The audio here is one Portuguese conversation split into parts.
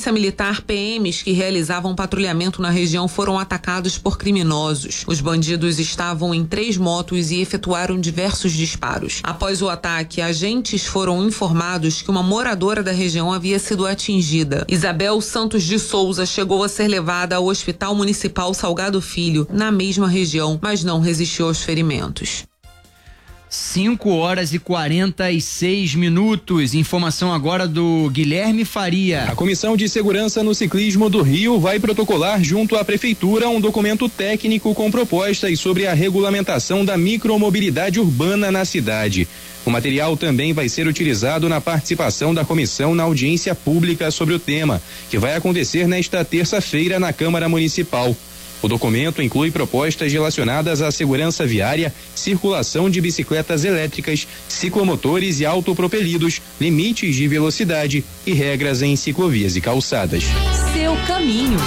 Polícia Militar, PMs que realizavam patrulhamento na região foram atacados por criminosos. Os bandidos estavam em 3 motos e efetuaram diversos disparos. Após o ataque, agentes foram informados que uma moradora da região havia sido atingida. Isabel Santos de Souza chegou a ser levada ao Hospital Municipal Salgado Filho, na mesma região, mas não resistiu aos ferimentos. 5h46. Informação agora do Guilherme Faria. A Comissão de Segurança no Ciclismo do Rio vai protocolar junto à Prefeitura um documento técnico com propostas sobre a regulamentação da micromobilidade urbana na cidade. O material também vai ser utilizado na participação da comissão na audiência pública sobre o tema, que vai acontecer nesta terça-feira na Câmara Municipal. O documento inclui propostas relacionadas à segurança viária, circulação de bicicletas elétricas, ciclomotores e autopropelidos, limites de velocidade e regras em ciclovias e calçadas. Seu caminho.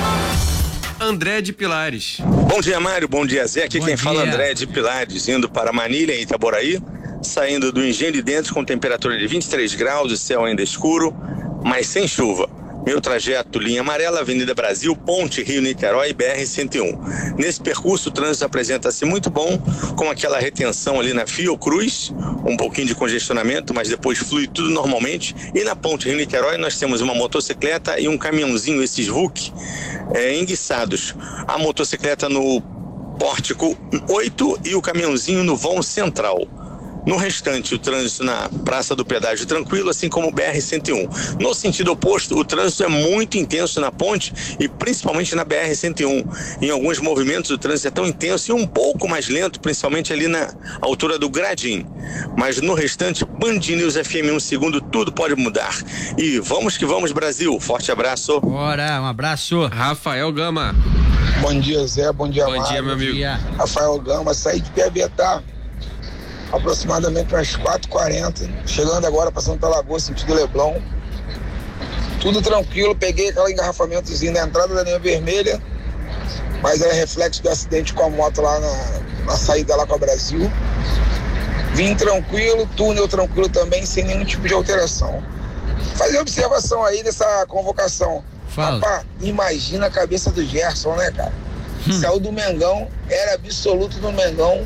André de Pilares. Bom dia, Mário. Bom dia, Zé. Aqui quem fala é André de Pilares, indo para Manilha, em Itaboraí, saindo do Engenho de Dentro com temperatura de 23 graus, o céu ainda escuro, mas sem chuva. Meu trajeto, linha amarela, Avenida Brasil, Ponte Rio-Niterói, BR-101. Nesse percurso, o trânsito apresenta-se muito bom, com aquela retenção ali na Fiocruz, um pouquinho de congestionamento, mas depois flui tudo normalmente. E na Ponte Rio-Niterói nós temos uma motocicleta e um caminhãozinho, esses VUC, enguiçados. A motocicleta no pórtico 8 e o caminhãozinho no vão central. No restante, o trânsito na Praça do Pedágio tranquilo, assim como o BR-101. No sentido oposto, o trânsito é muito intenso na ponte e principalmente na BR-101. Em alguns movimentos, o trânsito é tão intenso e um pouco mais lento, principalmente ali na altura do Gradim. Mas no restante, Band News FM 1 segundo, tudo pode mudar. E vamos que vamos, Brasil. Forte abraço. Bora, um abraço. Rafael Gama. Bom dia, Zé. Bom dia, Mário. Bom dia, meu amigo. Rafael Gama, saí de Piabetá aproximadamente umas 4h40, chegando agora passando pela Lagoa, sentido Leblon. Tudo tranquilo, peguei aquele engarrafamentozinho na entrada da linha vermelha, mas é reflexo do acidente com a moto lá na saída lá com a Brasil. Vim tranquilo, túnel tranquilo também, sem nenhum tipo de alteração. Fazer observação aí dessa convocação. Fala. Rapaz, imagina a cabeça do Gerson, né, cara? Saiu do Mengão, era absoluto do Mengão.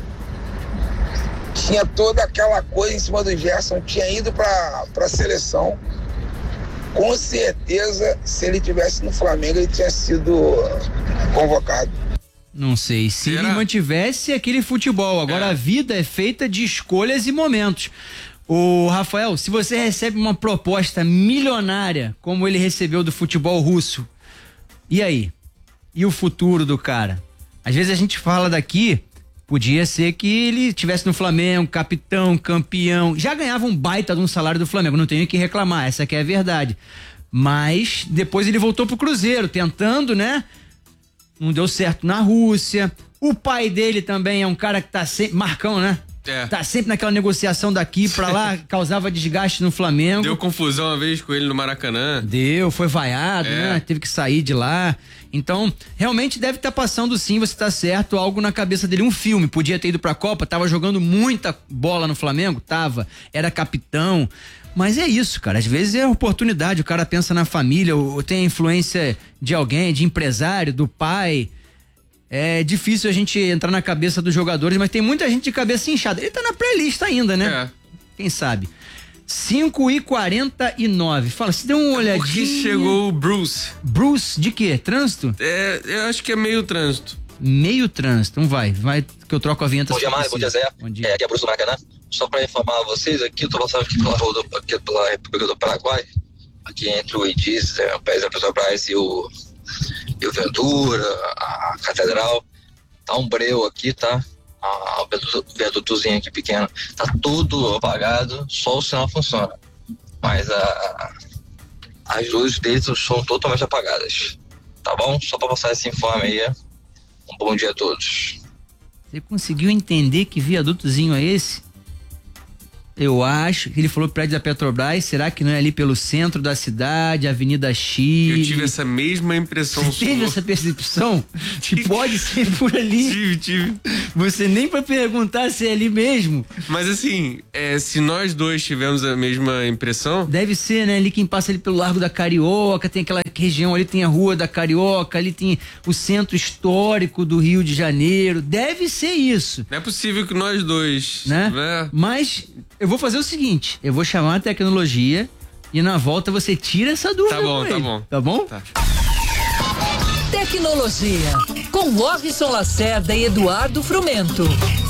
Tinha toda aquela coisa em cima do Gerson, tinha ido para a seleção. Com certeza, se ele tivesse no Flamengo, ele tinha sido convocado. Não sei, se ele mantivesse aquele futebol. Agora a vida é feita de escolhas e momentos. Ô Rafael, se você recebe uma proposta milionária, como ele recebeu do futebol russo, e aí? E o futuro do cara? Às vezes a gente fala daqui, podia ser que ele estivesse no Flamengo, capitão, campeão, já ganhava um baita de um salário do Flamengo, não tenho o que reclamar, essa aqui é a verdade. Mas depois ele voltou pro Cruzeiro, tentando, né? Não deu certo na Rússia. O pai dele também é um cara que tá sempre, Marcão, né? Tá sempre naquela negociação daqui pra lá, causava desgaste no Flamengo. Deu confusão uma vez com ele no Maracanã. Foi vaiado, né? Teve que sair de lá. Então, realmente deve estar passando sim, você tá certo, algo na cabeça dele, um filme. Podia ter ido pra Copa, tava jogando muita bola no Flamengo, era capitão. Mas é isso, cara, às vezes é oportunidade, o cara pensa na família, ou tem a influência de alguém, de empresário, do pai. É difícil a gente entrar na cabeça dos jogadores, mas tem muita gente de cabeça inchada. Ele tá na pré-lista ainda, né? Quem sabe? 5h49. Fala, se deu uma olhadinha. Porque chegou o Bruce. Bruce de quê? Trânsito? Eu acho que é meio trânsito. Meio trânsito. Então vai que eu troco a vinheta. Bom dia, Mário. Bom dia, Zé. Bom dia. Aqui é Bruce do Maracanã. Só para informar a vocês, aqui eu tô passando pela República do Paraguai, aqui entre o Edis, o Pés da Petrobras e o Ventura, a Catedral. Tá um breu aqui, tá? O viadutozinho aqui pequeno. Tá tudo apagado, só o sinal funciona. Mas as luzes deles são totalmente apagadas. Tá bom? Só para passar esse informe aí. Um bom dia a todos. Você conseguiu entender que viadutozinho é esse? Eu acho que ele falou prédio da Petrobras, será que não é ali pelo centro da cidade, Avenida Chile? Eu tive essa mesma impressão. Você teve essa percepção? Que pode ser por ali? Tive. Você nem pra perguntar se é ali mesmo. Mas assim, se nós dois tivemos a mesma impressão... Deve ser, né? Ali quem passa ali pelo Largo da Carioca, tem região ali tem a Rua da Carioca, ali tem o centro histórico do Rio de Janeiro. Deve ser isso. Não é possível que nós dois, né? Mas eu vou fazer o seguinte, eu vou chamar a tecnologia e na volta você tira essa dúvida. Tá bom. Tá. Tecnologia, com Morrison Lacerda e Eduardo Frumento.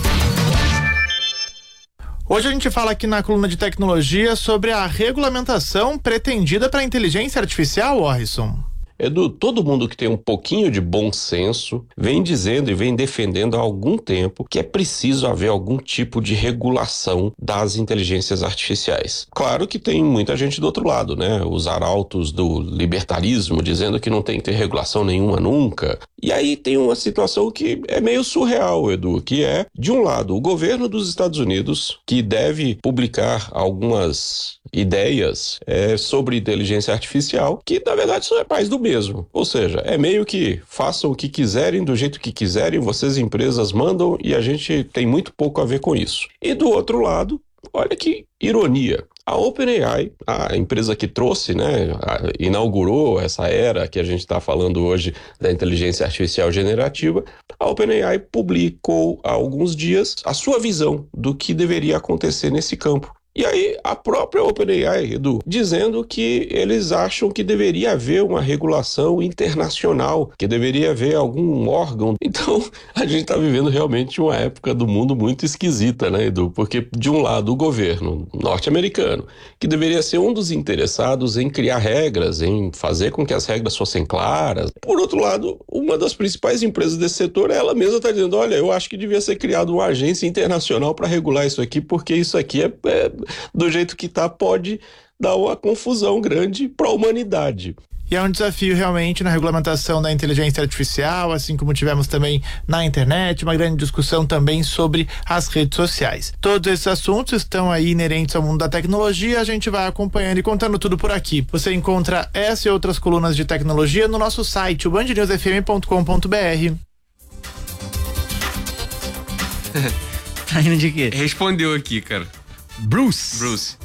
Hoje a gente fala aqui na coluna de tecnologia sobre a regulamentação pretendida para a inteligência artificial, Morrison. Edu, todo mundo que tem um pouquinho de bom senso vem dizendo e vem defendendo há algum tempo que é preciso haver algum tipo de regulação das inteligências artificiais. Claro que tem muita gente do outro lado, né? Os arautos do libertarismo dizendo que não tem que ter regulação nenhuma nunca. E aí tem uma situação que é meio surreal, Edu, que é, de um lado, o governo dos Estados Unidos, que deve publicar algumas ideias sobre inteligência artificial, que na verdade são mais do mesmo. Ou seja, é meio que façam o que quiserem, do jeito que quiserem, vocês empresas mandam e a gente tem muito pouco a ver com isso. E do outro lado, olha que ironia. A OpenAI, a empresa que trouxe, inaugurou essa era que a gente está falando hoje da inteligência artificial generativa, a OpenAI publicou há alguns dias a sua visão do que deveria acontecer nesse campo. E aí a própria OpenAI, Edu, dizendo que eles acham que deveria haver uma regulação internacional, que deveria haver algum órgão. Então, a gente está vivendo realmente uma época do mundo muito esquisita, né, Edu? Porque, de um lado, o governo norte-americano, que deveria ser um dos interessados em criar regras, em fazer com que as regras fossem claras. Por outro lado, uma das principais empresas desse setor, ela mesma está dizendo, olha, eu acho que devia ser criada uma agência internacional para regular isso aqui, porque isso aqui do jeito que tá, pode dar uma confusão grande para a humanidade. E é um desafio realmente na regulamentação da inteligência artificial, assim como tivemos também na internet, uma grande discussão também sobre as redes sociais. Todos esses assuntos estão aí inerentes ao mundo da tecnologia, a gente vai acompanhando e contando tudo por aqui. Você encontra essa e outras colunas de tecnologia no nosso site, o bandnewsfm.com.br. Tá indo de quê? Respondeu aqui, cara. Bruce.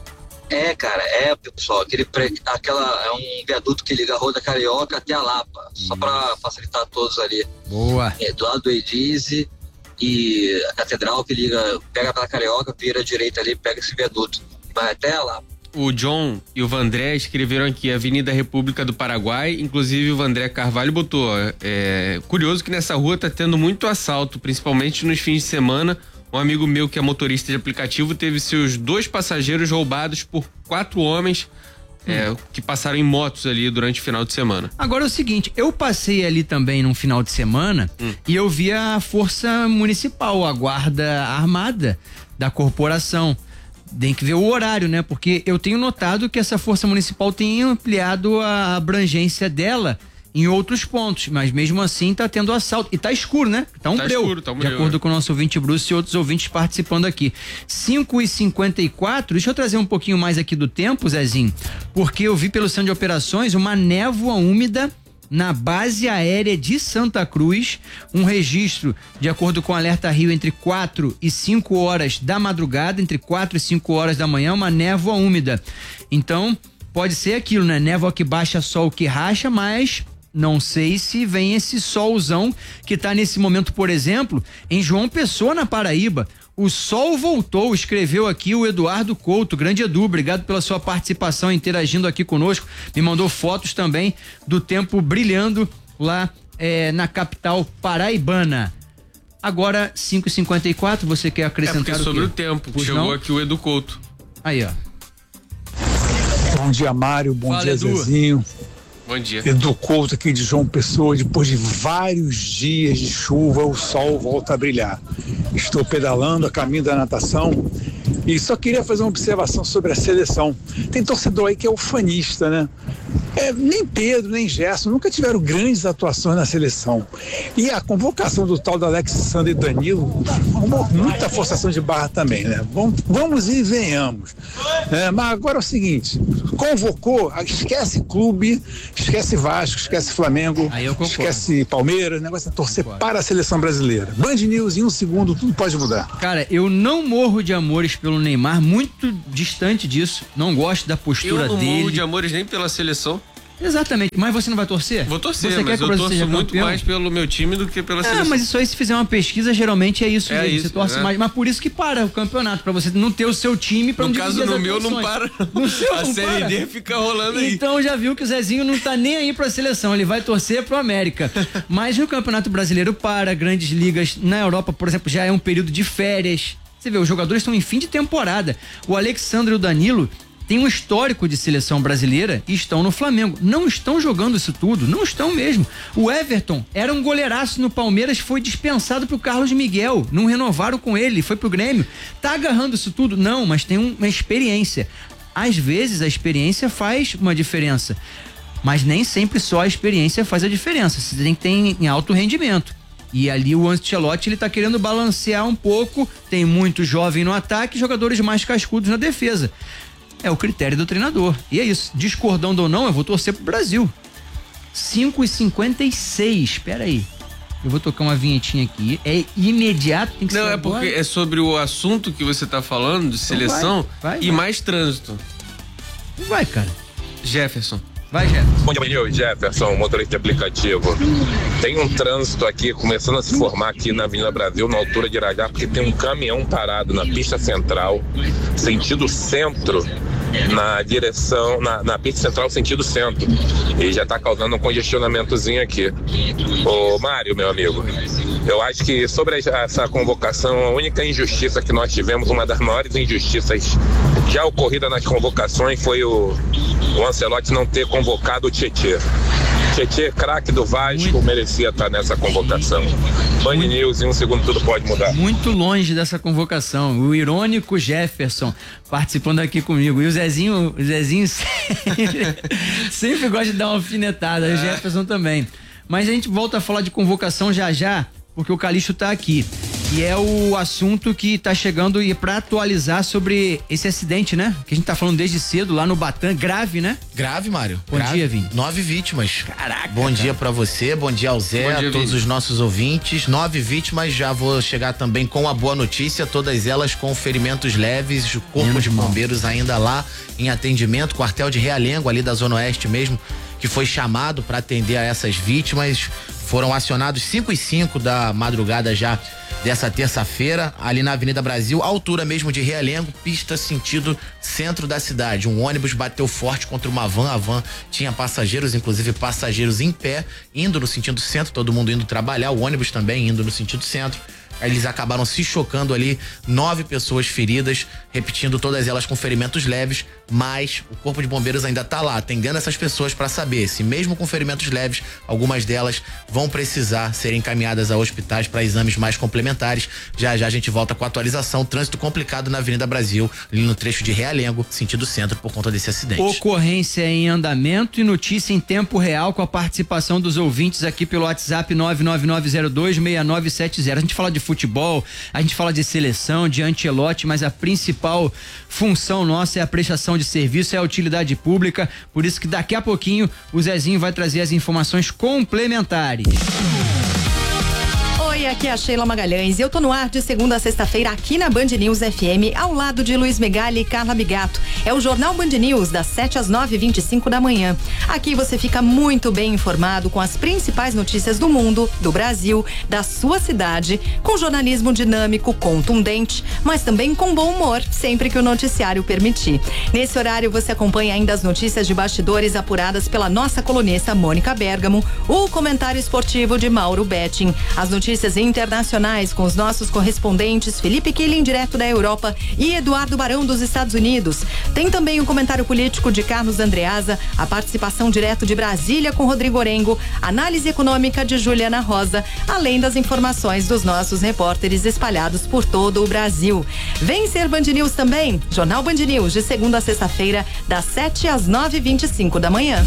Cara, pessoal, é um viaduto que liga a Rua da Carioca até a Lapa, só para facilitar todos ali. Boa. Do lado do Edize e a Catedral que pega pela Carioca, vira à direita ali, pega esse viaduto, vai até a Lapa. O John e o Vandré escreveram aqui Avenida República do Paraguai, inclusive o Vandré Carvalho botou, curioso que nessa rua tá tendo muito assalto, principalmente nos fins de semana. Um amigo meu que é motorista de aplicativo teve seus 2 passageiros roubados por 4 homens que passaram em motos ali durante o final de semana. Agora é o seguinte, eu passei ali também num final de semana e eu vi a Força Municipal, a Guarda Armada da corporação. Tem que ver o horário, né? Porque eu tenho notado que essa Força Municipal tem ampliado a abrangência dela em outros pontos, mas mesmo assim tá tendo assalto, e tá escuro, né? Tá um breu, de acordo com o nosso ouvinte Bruce e outros ouvintes participando aqui. 5h54, deixa eu trazer um pouquinho mais aqui do tempo, Zezinho, porque eu vi pelo centro de operações uma névoa úmida na base aérea de Santa Cruz, um registro de acordo com o Alerta Rio entre 4 e 5 horas da madrugada, entre 4 e 5 horas da manhã, uma névoa úmida. Então, pode ser aquilo, né? Névoa que baixa, sol que racha, mas não sei se vem esse solzão que tá nesse momento, por exemplo, em João Pessoa, na Paraíba. O sol voltou, escreveu aqui o Eduardo Couto. Grande Edu, obrigado pela sua participação, interagindo aqui conosco. Me mandou fotos também do tempo brilhando lá na capital paraibana. Agora, 5h54, você quer acrescentar sobre o tempo, pois chegou não? aqui o Edu Couto. Aí, ó. Bom dia, Mário, bom dia, Edu. Zezinho. Bom dia. Edu Couto aqui de João Pessoa. Depois de vários dias de chuva, o sol volta a brilhar. Estou pedalando a caminho da natação e só queria fazer uma observação sobre a seleção. Tem torcedor aí que é ufanista, né? Nem Pedro, nem Gerson nunca tiveram grandes atuações na seleção. E a convocação do tal do Alex Sandro e Danilo, muita forçação de barra também, né? Vamos e venhamos. Mas agora é o seguinte, convocou, esquece clube, esquece Vasco, esquece Flamengo, esquece Palmeiras, o negócio é torcer para a seleção brasileira. Band News, em um segundo, tudo pode mudar. Cara, eu não morro de amores pelo Neymar, muito distante disso, não gosto da postura dele. Eu não morro de amores nem pela seleção. Exatamente, mas você não vai torcer? Vou torcer, você mas quer eu que torço muito mais pelo meu time do que pela seleção. Mas isso aí, se fizer uma pesquisa, geralmente é isso mesmo. Isso, você torce mais, mas por isso que para o campeonato, pra você não ter o seu time pra no caso, no meu não para. No seu a não Série para. D fica rolando aí. Então já viu que o Zezinho não tá nem aí pra seleção, ele vai torcer pro América. Mas no Campeonato Brasileiro para, grandes ligas, na Europa, por exemplo, já é um período de férias. Você vê, os jogadores estão em fim de temporada. O Alexandre e o Danilo tem um histórico de seleção brasileira e estão no Flamengo. Não estão jogando isso tudo, não estão mesmo. O Everton era um goleiraço no Palmeiras, foi dispensado pro Carlos Miguel, não renovaram com ele, foi pro Grêmio. Tá agarrando isso tudo? Não, mas tem uma experiência. Às vezes a experiência faz uma diferença, mas nem sempre só a experiência faz a diferença. Você tem que ter em alto rendimento. E ali o Ancelotti, ele tá querendo balancear um pouco, tem muito jovem no ataque, jogadores mais cascudos na defesa. É o critério do treinador. E é isso. Discordando ou não, eu vou torcer pro Brasil. 5h56. Espera aí. Eu vou tocar uma vinhetinha aqui. É imediato, tem que ser agora. Porque é sobre o assunto que você tá falando, de seleção, vai. Mais trânsito. Vai, cara. Jefferson. Vai, Jefferson. Bom dia, Jefferson, motorista de aplicativo. Tem um trânsito aqui, começando a se formar aqui na Avenida Brasil, na altura de Irajá, porque tem um caminhão parado na pista central, sentido centro, na direção, na pista central, sentido centro. E já tá causando um congestionamentozinho aqui. Ô, Mário, meu amigo, eu acho que sobre essa convocação, a única injustiça que nós tivemos, uma das maiores injustiças já ocorrida nas convocações, foi o Ancelotti não ter convocado o Tietê. Tietê, craque do Vasco, merecia estar nessa convocação. Band News, em um segundo tudo pode mudar. Muito longe dessa convocação. O irônico Jefferson participando aqui comigo. E o Zezinho sempre gosta de dar uma alfinetada. O Jefferson também. Mas a gente volta a falar de convocação já, porque o Calixto tá aqui. E é o assunto que tá chegando e pra atualizar sobre esse acidente, né? Que a gente tá falando desde cedo lá no Batã, grave, né? Grave, Mário. Bom dia, Vini. 9 vítimas. Caraca. Bom dia pra você, bom dia ao Zé, a todos os nossos ouvintes. 9 vítimas, já vou chegar também com a boa notícia, todas elas com ferimentos leves, o Corpo de Bombeiros ainda lá em atendimento, quartel de Realengo, ali da Zona Oeste mesmo, que foi chamado para atender a essas vítimas. Foram acionados 5h05 da madrugada já dessa terça-feira, ali na Avenida Brasil, altura mesmo de Realengo, pista sentido centro da cidade. Um ônibus bateu forte contra uma van, a van tinha passageiros, inclusive passageiros em pé, indo no sentido centro, todo mundo indo trabalhar, o ônibus também indo no sentido centro. Eles acabaram se chocando ali, 9 pessoas feridas, repetindo, todas elas com ferimentos leves, mas o Corpo de Bombeiros ainda tá lá, atendendo essas pessoas para saber se mesmo com ferimentos leves, algumas delas vão precisar ser encaminhadas a hospitais para exames mais complementares. Já a gente volta com a atualização. Trânsito complicado na Avenida Brasil, ali no trecho de Realengo, sentido centro, por conta desse acidente. Ocorrência em andamento e notícia em tempo real com a participação dos ouvintes aqui pelo WhatsApp 999026970. A gente fala de futebol, a gente fala de seleção, de Ancelotti, mas a principal função nossa é a prestação de serviço, é a utilidade pública, por isso que daqui a pouquinho o Zezinho vai trazer as informações complementares. Oi, aqui é a Sheila Magalhães e eu tô no ar de segunda a sexta-feira aqui na Band News FM, ao lado de Luiz Megali e Carla Bigato. É o Jornal Band News, das 7 às 9h25 da manhã. Aqui você fica muito bem informado com as principais notícias do mundo, do Brasil, da sua cidade, com jornalismo dinâmico, contundente, mas também com bom humor, sempre que o noticiário permitir. Nesse horário você acompanha ainda as notícias de bastidores apuradas pela nossa colunista Mônica Bergamo, o comentário esportivo de Mauro Betting, as notícias internacionais com os nossos correspondentes Felipe Killing, direto da Europa, e Eduardo Barão, dos Estados Unidos. Tem também o comentário político de Carlos Andreasa, a participação direto de Brasília com Rodrigo Orengo, análise econômica de Juliana Rosa, além das informações dos nossos repórteres espalhados por todo o Brasil. Vem ser Band News também, Jornal Band News, de segunda a sexta-feira, das 7 às 9h25 da manhã.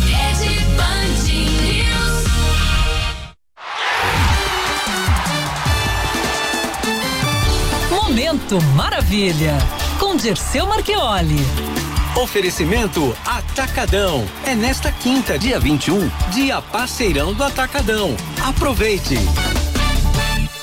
Momento Maravilha, com Dirceu Marchioli. Oferecimento Atacadão. É nesta quinta, dia 21, dia parceirão do Atacadão. Aproveite!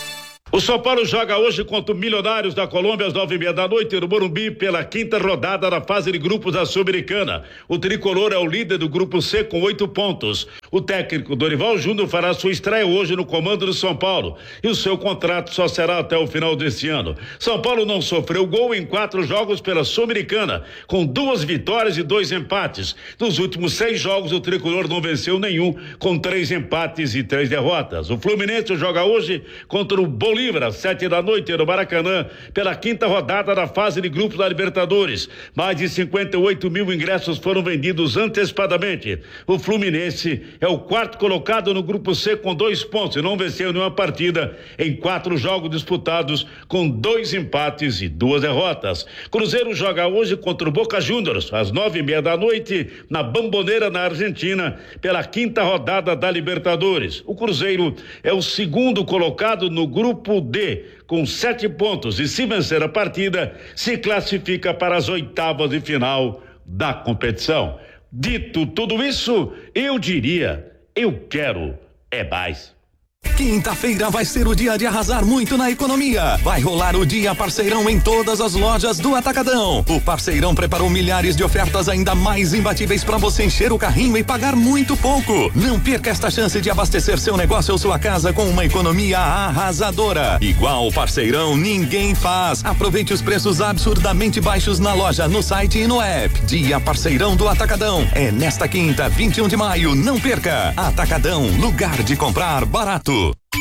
O São Paulo joga hoje contra o Milionários da Colômbia às 9:30 da noite no Morumbi pela 5ª rodada da fase de grupos da Sul-Americana. O tricolor é o líder do grupo C com 8 pontos. O técnico Dorival Júnior fará sua estreia hoje no comando do São Paulo e o seu contrato só será até o final deste ano. São Paulo não sofreu gol em 4 jogos pela Sul-Americana, com 2 vitórias e 2 empates. Nos últimos 6 jogos o tricolor não venceu nenhum, com 3 empates e 3 derrotas. O Fluminense joga hoje contra o Bolívar às 7 da noite no Maracanã pela 5ª rodada da fase de grupos da Libertadores. Mais de 58 mil ingressos foram vendidos antecipadamente. O Fluminense é o 4º colocado no grupo C com 2 pontos e não venceu nenhuma partida em 4 jogos disputados, com 2 empates e 2 derrotas. Cruzeiro joga hoje contra o Boca Juniors às 9:30 da noite na Bombonera, na Argentina, pela 5ª rodada da Libertadores. O Cruzeiro é o 2º colocado no grupo D com 7 pontos e, se vencer a partida, se classifica para as 8ª de final da competição. Dito tudo isso, eu diria, eu quero é mais. Quinta-feira vai ser o dia de arrasar muito na economia. Vai rolar o Dia Parceirão em todas as lojas do Atacadão. O Parceirão preparou milhares de ofertas ainda mais imbatíveis para você encher o carrinho e pagar muito pouco. Não perca esta chance de abastecer seu negócio ou sua casa com uma economia arrasadora. Igual o Parceirão ninguém faz. Aproveite os preços absurdamente baixos na loja, no site e no app. Dia Parceirão do Atacadão é nesta quinta, 21 de maio. Não perca. Atacadão, lugar de comprar barato.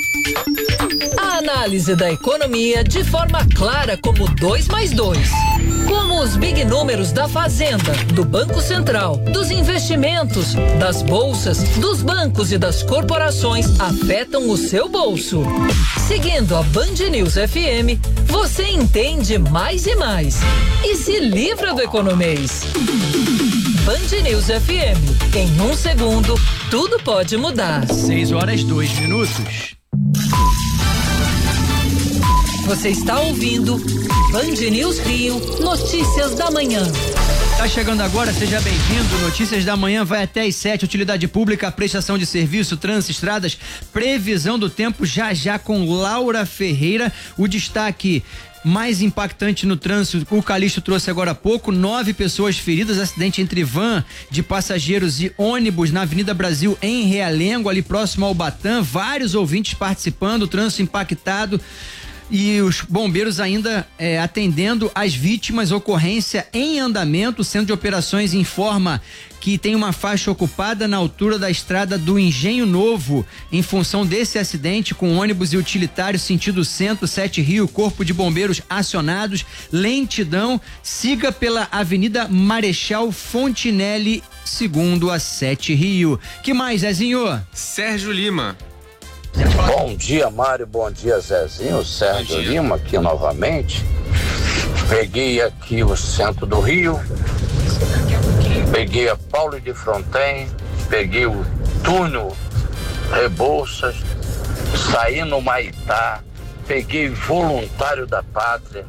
A análise da economia de forma clara como 2 mais 2. Como os big números da Fazenda, do Banco Central, dos investimentos, das bolsas, dos bancos e das corporações afetam o seu bolso. Seguindo a Band News FM, você entende mais e mais. E se livra do economês. Band News FM. Em 1 segundo, tudo pode mudar. 6:02. Você está ouvindo Band News Rio, Notícias da Manhã. Tá chegando agora, seja bem-vindo. Notícias da Manhã vai até às 7. Utilidade pública, prestação de serviço, trânsito, estradas, previsão do tempo já com Laura Ferreira. O destaque mais impactante no trânsito, o Calixto trouxe agora há pouco: 9 pessoas feridas, acidente entre van de passageiros e ônibus na Avenida Brasil em Realengo, ali próximo ao Batã. Vários ouvintes participando, trânsito impactado. E os bombeiros ainda atendendo as vítimas, ocorrência em andamento. O Centro de Operações informa que tem uma faixa ocupada na altura da estrada do Engenho Novo, em função desse acidente com ônibus e utilitário sentido centro, 7 Rio, Corpo de Bombeiros acionados, lentidão. Siga pela Avenida Marechal Fontinelli, segundo a 7 Rio. Que mais, Zezinho? Sérgio Lima. Bom dia, Mário, bom dia, Zezinho. Sérgio Lima aqui novamente. Peguei aqui o centro do Rio, peguei a Paulo de Fronten, peguei o túnel Rebouças, saí no Maitá, peguei Voluntário da Pátria,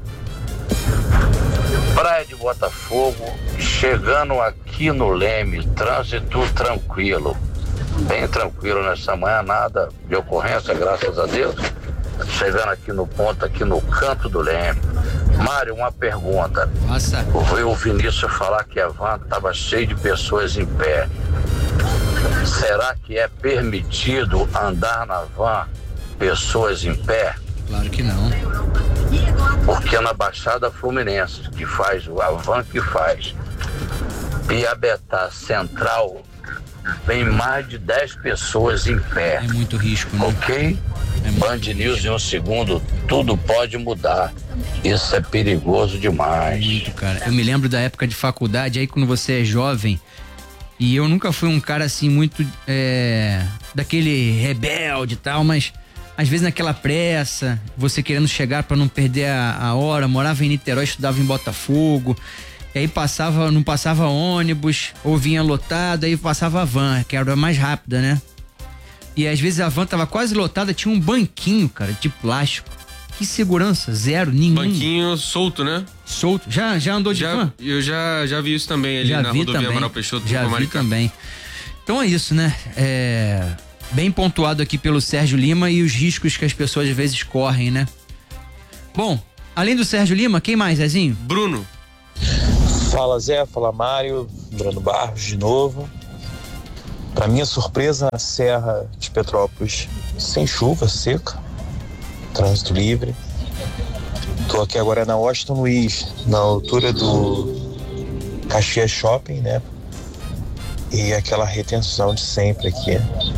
Praia de Botafogo, chegando aqui no Leme, trânsito tranquilo. Bem tranquilo nessa manhã, nada de ocorrência, graças a Deus. Chegando aqui no ponto, aqui no canto do Leme. Mário, uma pergunta. Nossa. O Vinícius falar que a van estava cheia de pessoas em pé. Será que é permitido andar na van pessoas em pé? Claro que não. Porque na Baixada Fluminense, que faz, a van que faz, Piabetá Central, tem mais de 10 pessoas em pé. É muito risco, né? Ok? Band News em 1 segundo, tudo pode mudar. Isso é perigoso demais. Muito, cara. Eu me lembro da época de faculdade, aí quando você é jovem, e eu nunca fui um cara assim muito daquele rebelde e tal, mas às vezes naquela pressa, você querendo chegar para não perder a hora. Morava em Niterói, estudava em Botafogo. E aí não passava ônibus, ou vinha lotado, aí passava a van, que era mais rápida, né? E às vezes a van tava quase lotada, tinha um banquinho, cara, de plástico. Que segurança, zero, nenhum. Banquinho solto, né? Solto. Já andou de van? Eu já vi isso também ali na rodovia Amaral Peixoto. Já vi também. Então é isso, né? Bem pontuado aqui pelo Sérgio Lima e os riscos que as pessoas às vezes correm, né? Bom, além do Sérgio Lima, quem mais, Zezinho? Bruno. Fala Zé, fala Mário, Bruno Barros de novo. Para minha surpresa, a Serra de Petrópolis sem chuva, seca, trânsito livre. Tô aqui agora na Washington Luiz, na altura do Caxias Shopping, né? E aquela retenção de sempre aqui,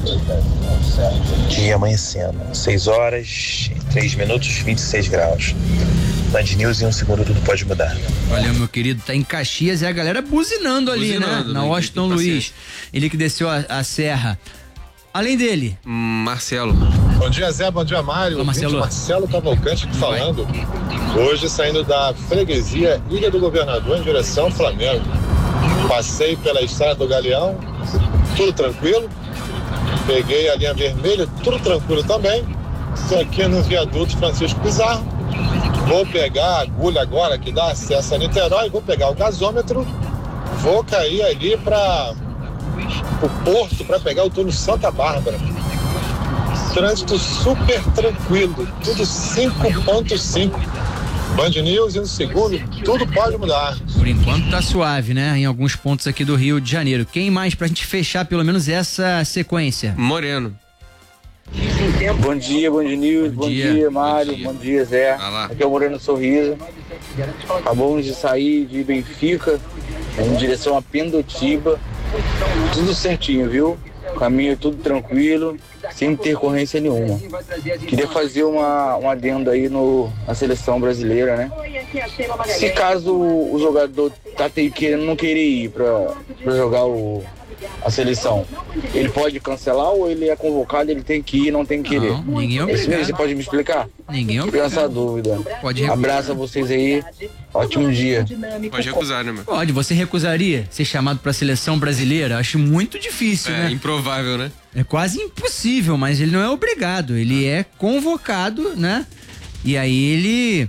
dia amanhecendo, 6 horas, 3 minutos, 26 graus. Band News em um segundo tudo pode mudar. Valeu, meu querido, tá em Caxias e a galera buzinando ali, né? Na Washington Luiz. Ele que desceu a serra. Além dele, Marcelo. Bom dia, Zé, bom dia, Mário. Marcelo Cavalcante aqui falando. Hoje saindo da freguesia Ilha do Governador em direção ao Flamengo. Passei pela estrada do Galeão, tudo tranquilo. Peguei a linha vermelha, tudo tranquilo também. Estou aqui no viaduto Francisco Pizarro. Vou pegar a agulha agora que dá acesso a Niterói, vou pegar o gasômetro, vou cair ali para o porto para pegar o túnel Santa Bárbara. Trânsito super tranquilo, tudo 5.5. Band News e no segundo, tudo pode mudar. Por enquanto tá suave, né? Em alguns pontos aqui do Rio de Janeiro. Quem mais pra gente fechar pelo menos essa sequência? Moreno. Bom dia, Band News, bom dia, Mário, bom dia, Zé. Aqui é o Moreno Sorriso. Acabamos de sair de Benfica em direção a Pindotiba. Tudo certinho, viu? Caminho tudo tranquilo, sem intercorrência nenhuma. Queria fazer uma adenda aí na seleção brasileira, né? Se caso o jogador tá não querer ir pra jogar a seleção, ele pode cancelar ou ele é convocado, ele tem que ir, não tem que querer? Não, ninguém é obrigado. Você pode me explicar? Ninguém é obrigado. Essa dúvida. Pode Abraço a vocês aí, ótimo dia. Pode recusar, né, meu? Pode, você recusaria ser chamado pra seleção brasileira? Acho muito difícil, né? É improvável, né? É quase impossível, mas ele não é obrigado, ele é convocado, né? E aí ele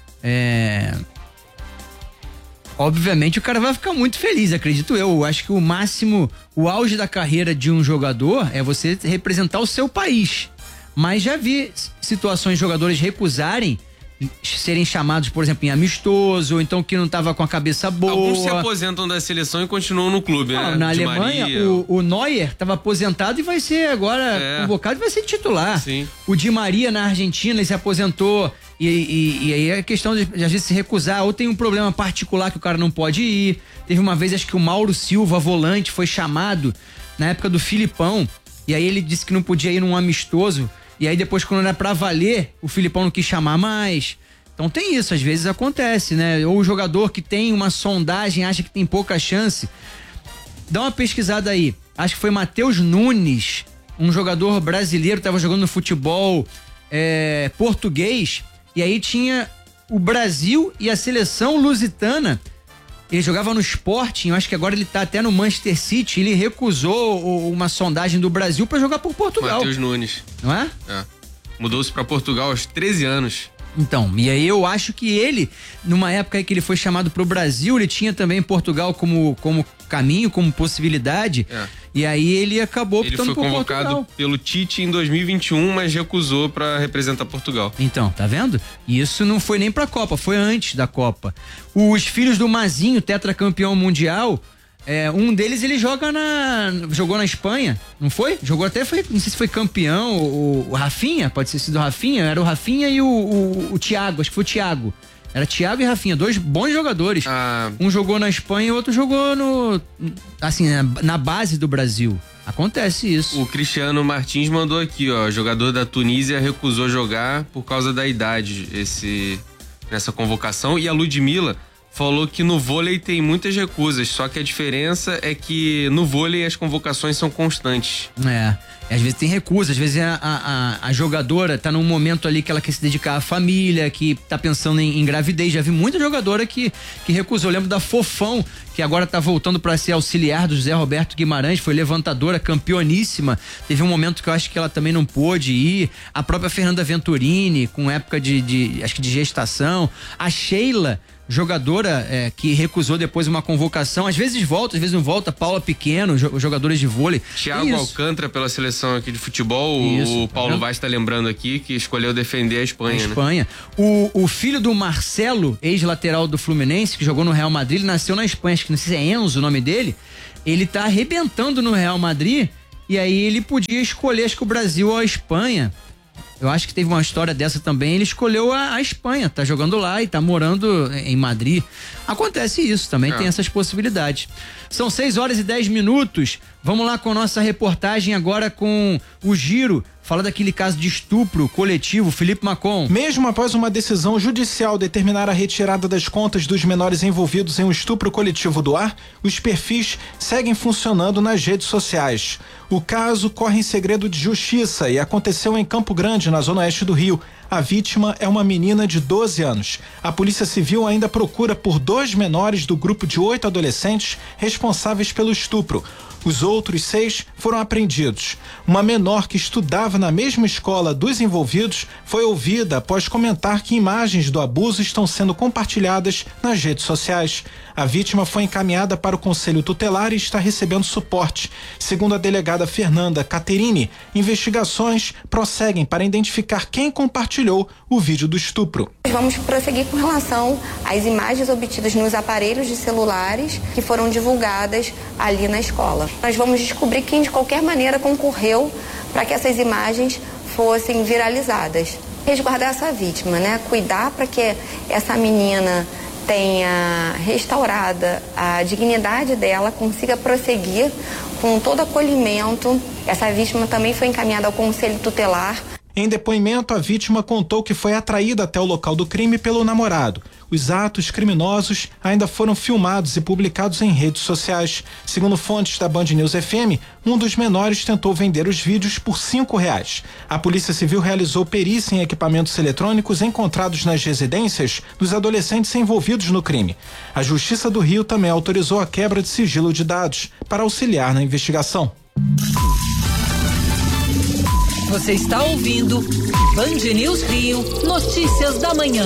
obviamente o cara vai ficar muito feliz, acredito eu. Acho que o auge da carreira de um jogador é você representar o seu país. Mas já vi situações de jogadores recusarem serem chamados, por exemplo, em amistoso, ou então que não tava com a cabeça boa. Alguns se aposentam da seleção e continuam no clube, né? Na Alemanha, o Neuer estava aposentado e vai ser agora convocado e vai ser titular. Sim. O Di Maria na Argentina, ele se aposentou e aí é questão de às vezes se recusar, ou tem um problema particular que o cara não pode ir. Teve uma vez, acho que o Mauro Silva, volante, foi chamado na época do Filipão, e aí ele disse que não podia ir num amistoso. E aí depois, quando era pra valer, o Filipão não quis chamar mais. Então tem isso, às vezes acontece, né? Ou o jogador que tem uma sondagem, acha que tem pouca chance. Dá uma pesquisada aí. Acho que foi Matheus Nunes, um jogador brasileiro, tava jogando no futebol português. E aí tinha o Brasil e a seleção lusitana. Ele jogava no Sporting, eu acho que agora ele tá até no Manchester City. Ele recusou uma sondagem do Brasil pra jogar por Portugal. Matheus Nunes. Não é? Mudou-se pra Portugal aos 13 anos. Então, e aí eu acho que ele, numa época que ele foi chamado pro Brasil, ele tinha também Portugal como caminho, como possibilidade. E aí ele acabou optando por Portugal. Ele foi convocado pelo Tite em 2021, mas recusou pra representar Portugal. Então, tá vendo? E isso não foi nem pra Copa, foi antes da Copa. Os filhos do Mazinho, tetracampeão mundial, um deles ele jogou na Espanha, não foi? Jogou até, não sei se foi campeão, o Rafinha, pode ter sido o Rafinha, era o Rafinha e o Thiago, acho que foi o Thiago. Era Thiago e Rafinha, dois bons jogadores. Um jogou na Espanha e o outro jogou na base do Brasil. Acontece isso. O Cristiano Martins mandou aqui, ó, jogador da Tunísia recusou jogar por causa da idade nessa convocação. E a Ludmilla falou que no vôlei tem muitas recusas, só que a diferença é que no vôlei as convocações são constantes. Às vezes tem recusa, às vezes a jogadora tá num momento ali que ela quer se dedicar à família, que tá pensando em gravidez. Já vi muita jogadora que recusou. Eu lembro da Fofão, que agora tá voltando para ser auxiliar do José Roberto Guimarães, foi levantadora, campeoníssima. Teve um momento que eu acho que ela também não pôde ir. A própria Fernanda Venturini, com época acho que de gestação. A Sheila jogadora que recusou depois uma convocação, às vezes volta, às vezes não volta, Paula Pequeno, jogadores de vôlei. Thiago Alcântara pela seleção aqui de futebol, o Paulo Vaz está lembrando aqui que escolheu defender a Espanha. Né? O filho do Marcelo, ex-lateral do Fluminense, que jogou no Real Madrid, ele nasceu na Espanha, acho que não sei se é Enzo o nome dele, ele tá arrebentando no Real Madrid, e aí ele podia escolher, acho que o Brasil ou a Espanha. Eu acho que teve uma história dessa também. Ele escolheu a Espanha, tá jogando lá e tá morando em Madrid. Acontece isso também, tem essas possibilidades. São 6h10. Vamos lá com a nossa reportagem agora com o Giro. Fala daquele caso de estupro coletivo, Felipe Macon. Mesmo após uma decisão judicial determinar a retirada das contas dos menores envolvidos em um estupro coletivo do ar, os perfis seguem funcionando nas redes sociais. O caso corre em segredo de justiça e aconteceu em Campo Grande, na zona oeste do Rio. A vítima é uma menina de 12 anos. A Polícia Civil ainda procura por 2 menores do grupo de 8 adolescentes responsáveis pelo estupro. Os outros 6 foram apreendidos. Uma menor que estudava na mesma escola dos envolvidos foi ouvida após comentar que imagens do abuso estão sendo compartilhadas nas redes sociais. A vítima foi encaminhada para o Conselho Tutelar e está recebendo suporte. Segundo a delegada Fernanda Caterini, investigações prosseguem para identificar quem compartilhou o vídeo do estupro. Vamos prosseguir com relação às imagens obtidas nos aparelhos de celulares que foram divulgadas ali na escola. Nós vamos descobrir quem de qualquer maneira concorreu para que essas imagens fossem viralizadas. Resguardar essa vítima, né? Cuidar para que essa menina tenha restaurada a dignidade dela, consiga prosseguir com todo acolhimento. Essa vítima também foi encaminhada ao Conselho Tutelar. Em depoimento, a vítima contou que foi atraída até o local do crime pelo namorado. Os atos criminosos ainda foram filmados e publicados em redes sociais. Segundo fontes da Band News FM, um dos menores tentou vender os vídeos por R$5. A Polícia Civil realizou perícia em equipamentos eletrônicos encontrados nas residências dos adolescentes envolvidos no crime. A Justiça do Rio também autorizou a quebra de sigilo de dados para auxiliar na investigação. Você está ouvindo Band News Rio, notícias da manhã.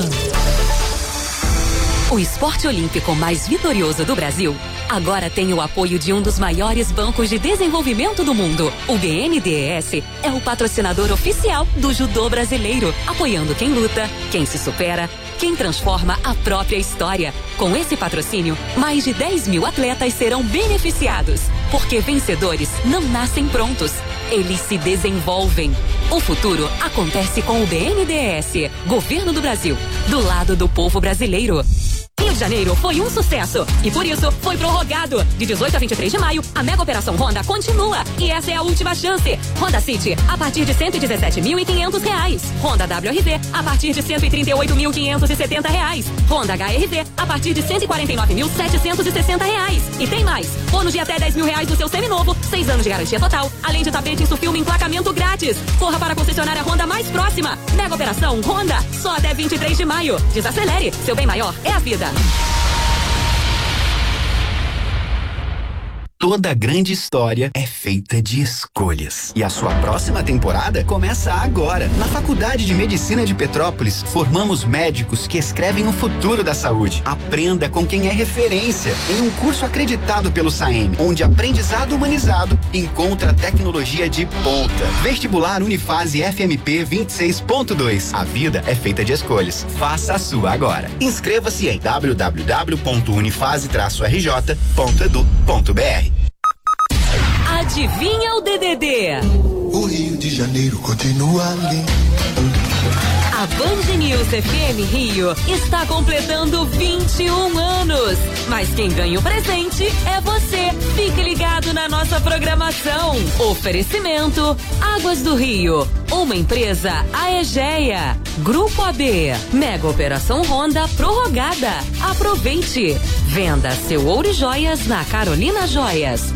O esporte olímpico mais vitorioso do Brasil agora tem o apoio de um dos maiores bancos de desenvolvimento do mundo. O BNDES é o patrocinador oficial do judô brasileiro, apoiando quem luta, quem se supera, quem transforma a própria história. Com esse patrocínio, mais de 10 mil atletas serão beneficiados, porque vencedores não nascem prontos, eles se desenvolvem. O futuro acontece com o BNDES, Governo do Brasil, do lado do povo brasileiro. Rio de Janeiro foi um sucesso e por isso foi prorrogado. De 18 a 23 de maio, a mega operação Honda continua e essa é a última chance. Honda City a partir de R$117.500. Honda WRV a partir de R$138.570. Honda HRV a partir de R$149.760. E tem mais, bônus de até R$10.000 no seu seminovo, 6 anos de garantia total, além de tapete Insufilme e emplacamento grátis. Corra para a concessionária Honda mais próxima. Mega operação Honda, só até 23 de maio. Desacelere, seu bem maior é a vida. Toda grande história é feita de escolhas. E a sua próxima temporada começa agora. Na Faculdade de Medicina de Petrópolis, formamos médicos que escrevem o futuro da saúde. Aprenda com quem é referência em um curso acreditado pelo SAEM, onde aprendizado humanizado encontra tecnologia de ponta. Vestibular Unifase FMP 26.2. A vida é feita de escolhas. Faça a sua agora. Inscreva-se em www.unifase-rj.edu.br. Adivinha o DDD? O Rio de Janeiro continua lindo. A Band News FM Rio está completando 21 anos. Mas quem ganha o presente é você. Fique ligado na nossa programação. Oferecimento Águas do Rio, uma empresa Aegea. Grupo AB, mega operação Honda prorrogada. Aproveite. Venda seu ouro e joias na Carolina Joias.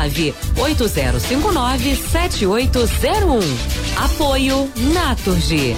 98059-7801. Apoio Naturgy.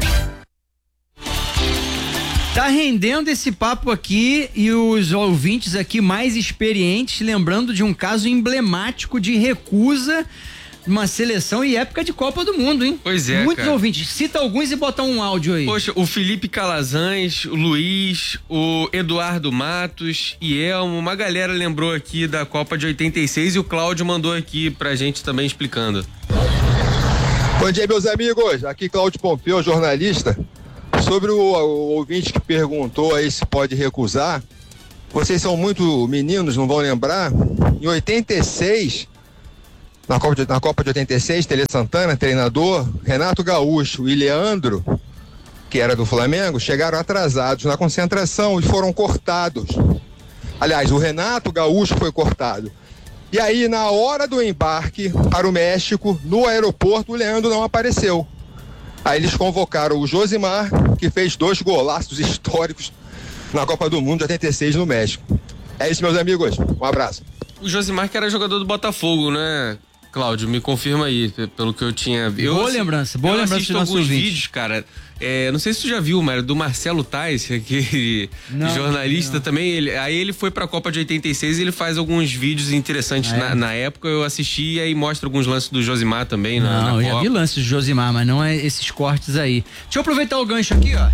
Tá rendendo esse papo aqui e os ouvintes aqui mais experientes lembrando de um caso emblemático de recusa uma seleção e época de Copa do Mundo, hein? Pois é, Muitos cara. ouvintes. Cita alguns e bota um áudio aí. Poxa, o Felipe Calazans, o Luiz, o Eduardo Matos e Elmo, uma galera lembrou aqui da Copa de 86 e o Cláudio mandou aqui pra gente também explicando. Bom dia, meus amigos. Aqui Cláudio Pompeu, jornalista. Sobre o ouvinte que perguntou aí se pode recusar, vocês são muito meninos, não vão lembrar. Em 86, na Copa de 86, Tele Santana, treinador, Renato Gaúcho e Leandro, que era do Flamengo, chegaram atrasados na concentração e foram cortados. Aliás, o Renato Gaúcho foi cortado. E aí, na hora do embarque para o México, no aeroporto, o Leandro não apareceu. Aí eles convocaram o Josimar, que fez 2 golaços históricos na Copa do Mundo de 86 no México. É isso, meus amigos. Um abraço. O Josimar, que era jogador do Botafogo, né, Cláudio? Me confirma aí, pelo que eu tinha visto. Boa lembrança do nosso alguns vídeos, cara. Não sei se tu já viu, Mário, do Marcelo Tais, aquele jornalista também. Aí ele foi pra Copa de 86 e ele faz alguns vídeos interessantes na época. Eu assisti e aí mostra alguns lances do Josimar também na Copa. Eu já vi lances do Josimar, mas não é esses cortes aí. Deixa eu aproveitar o gancho aqui, ó.